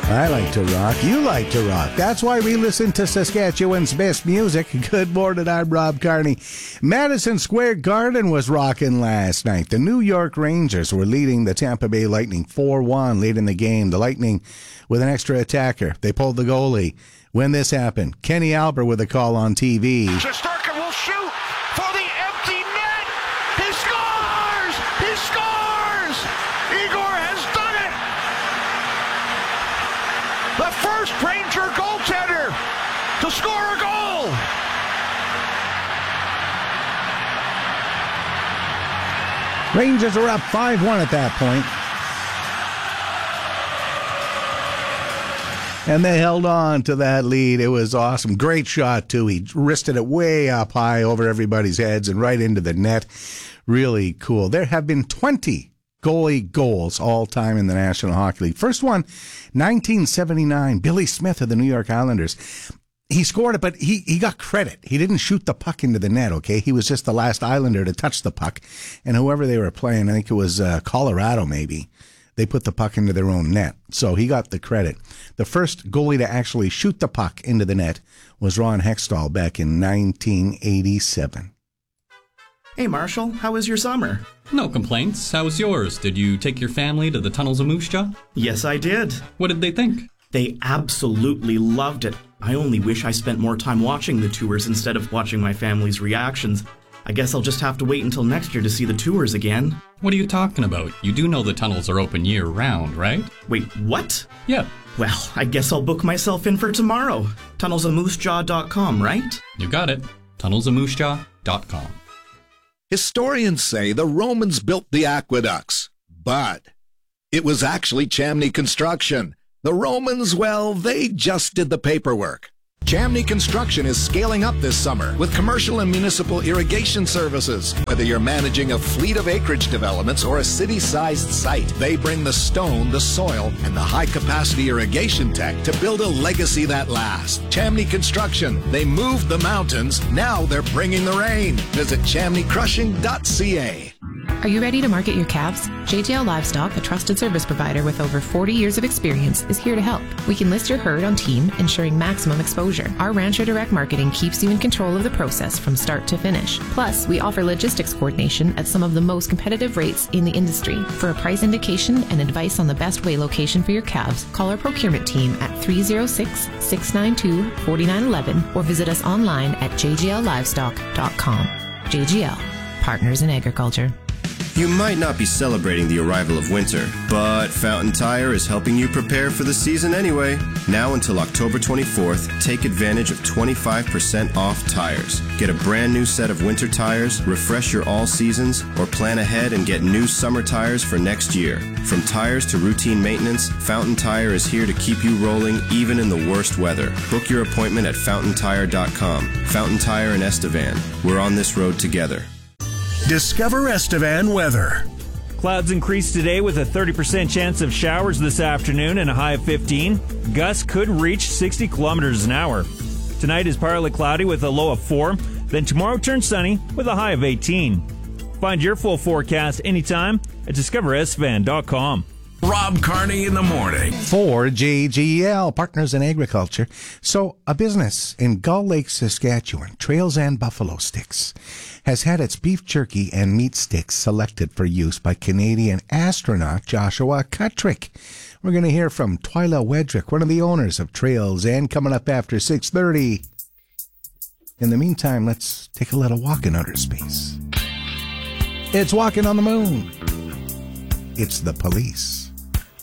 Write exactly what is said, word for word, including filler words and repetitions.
I like to rock. You like to rock. That's why we listen to Saskatchewan's best music. Good morning, I'm Rob Carney. Madison Square Garden was rocking last night. The New York Rangers were leading the Tampa Bay Lightning four one late in the game. The Lightning with an extra attacker. They pulled the goalie. When this happened, Kenny Albert with a call on T V. Shesterkin will shoot for the empty net. He scores! He scores! Igor has done it! The first Ranger goaltender to score a goal! Rangers are up five one at that point. And they held on to that lead. It was awesome. Great shot, too. He wristed it way up high over everybody's heads and right into the net. Really cool. There have been twenty goalie goals all time in the National Hockey League. First one, nineteen seventy-nine, Billy Smith of the New York Islanders. He scored it, but he, he got credit. He didn't shoot the puck into the net, okay? He was just the last Islander to touch the puck. And whoever they were playing, I think it was uh, Colorado maybe, they put the puck into their own net. So he got the credit. The first goalie to actually shoot the puck into the net was Ron Hextall back in nineteen eighty-seven. Hey, Marshall, how was your summer? No complaints. How was yours? Did you take your family to the Tunnels of Moose Jaw? Yes, I did. What did they think? They absolutely loved it. I only wish I spent more time watching the tours instead of watching my family's reactions. I guess I'll just have to wait until next year to see the tours again. What are you talking about? You do know the tunnels are open year-round, right? Wait, what? Yeah. Well, I guess I'll book myself in for tomorrow. tunnels of moose jaw dot com, right? You got it. tunnels of moose jaw dot com. Historians say the Romans built the aqueducts, but it was actually Chamney Construction. The Romans, well, they just did the paperwork. Chamney Construction is scaling up this summer with commercial and municipal irrigation services. Whether you're managing a fleet of acreage developments or a city-sized site, they bring the stone, the soil, and the high-capacity irrigation tech to build a legacy that lasts. Chamney Construction. They moved the mountains. Now they're bringing the rain. Visit chamney crushing dot c a. Are you ready to market your calves? J J L Livestock, a trusted service provider with over forty years of experience, is here to help. We can list your herd on team, ensuring maximum exposure. Our Rancher Direct Marketing keeps you in control of the process from start to finish. Plus, we offer logistics coordination at some of the most competitive rates in the industry. For a price indication and advice on the best way location for your calves, call our procurement team at three oh six, six nine two, four nine one one or visit us online at j j l livestock dot com. J G L, Partners in Agriculture. You might not be celebrating the arrival of winter, but Fountain Tire is helping you prepare for the season anyway. Now until October twenty-fourth, take advantage of twenty-five percent off tires. Get a brand new set of winter tires, refresh your all seasons, or plan ahead and get new summer tires for next year. From tires to routine maintenance, Fountain Tire is here to keep you rolling even in the worst weather. Book your appointment at fountain tire dot com. Fountain Tire in Estevan. We're on this road together. Discover Estevan weather. Clouds increase today with a thirty percent chance of showers this afternoon and a high of fifteen. Gusts could reach sixty kilometers an hour. Tonight is partly cloudy with a low of four. Then tomorrow turns sunny with a high of eighteen. Find your full forecast anytime at discover estevan dot com. Rob Carney in the morning. For J G L, Partners in Agriculture. So, a business in Gull Lake, Saskatchewan, Trails and Buffalo Sticks, has had its beef jerky and meat sticks selected for use by Canadian astronaut Joshua Kutrick. We're going to hear from Twyla Wedrick, one of the owners of Trails, and coming up after six thirty. In the meantime, let's take a little walk in outer space. It's Walking on the Moon. It's the Police.